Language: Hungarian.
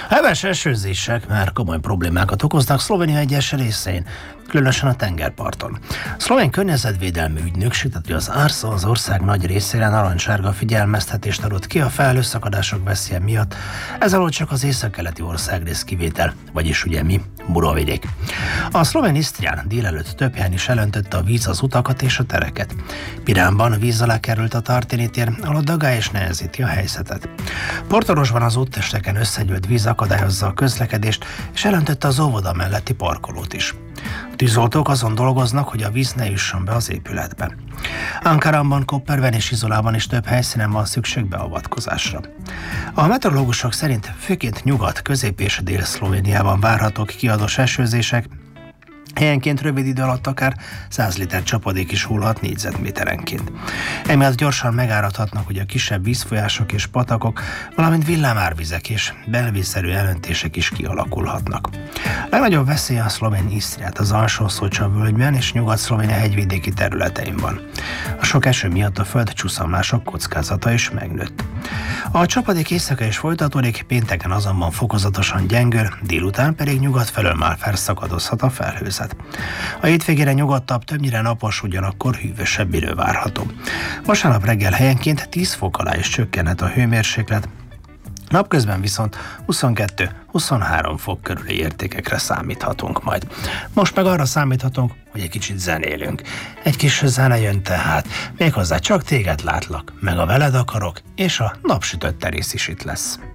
Heves esőzések már komoly problémákat okoznak Szlovénia egyes részein, különösen a tengerparton. A szlovén környezetvédelmi ügynökség, tehát az ARSA az ország nagy részére narancssárga figyelmeztetést adott ki a felhőszakadások veszélye miatt, ez alól csak az északkeleti országrész kivétel, vagyis ugye mi, Muravidék. A szlovén Isztrián délelőtt több helyen is elöntötte a víz az utakat és a tereket. Piránban víz alá került a Tartini tér, ahol dagály és nehezíti a helyzetet. Portorosban az úttesteken összegyűlt víz akadályozza a közlekedést, és elöntötte az óvoda melletti parkolót is. A tűzoltók azon dolgoznak, hogy a víz ne jusson be az épületbe. Ankaranban, Kopperben és Izolában is több helyszínen van szükség beavatkozásra. A meteorológusok szerint főként nyugat, közép és dél-Szlovéniában várhatók kiadós esőzések, helyenként rövid idő alatt akár 100 liter csapadék is hullhat négyzetméterenként. Emiatt gyorsan megáradhatnak, hogy a kisebb vízfolyások és patakok, valamint villámárvizek és belvízszerű elöntések is kialakulhatnak. A legnagyobb veszély a szlovén Isztriát az Alsó-Szocsa völgyben és Nyugat-Szlovénia hegyvidéki területein van. A sok eső miatt a földcsúszamlások kockázata is megnőtt. A csapadék éjszaka is folytatódik, pénteken azonban fokozatosan gyengül, délután pedig nyugat felől már felszakadozhat a felhőzet. A hétvégére nyugodtabb, többnyire napos, ugyanakkor hűvösebb idő várható. Vasárnap reggel helyenként 10 fok alá is csökkenhet a hőmérséklet, napközben viszont 22-23 fok körüli értékekre számíthatunk majd. Most meg arra számíthatunk, hogy egy kicsit zenélünk. Egy kis zene jön tehát, méghozzá Csak téged látlak, meg a Veled akarok, és a Napsütött terész is itt lesz.